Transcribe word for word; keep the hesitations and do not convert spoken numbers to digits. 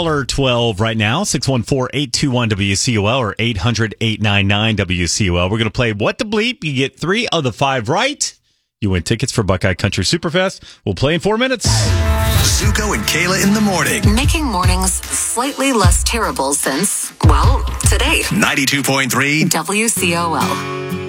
caller twelve right now, six one four, eight two one, W C O L or eight hundred, eight nine nine, W C O L. We're going to play What the Bleep. You get three of the five right. You win tickets for Buckeye Country Superfest. We'll play in four minutes. Zuko and Kayla in the morning. Making mornings slightly less terrible since, well, today. ninety-two point three W C O L.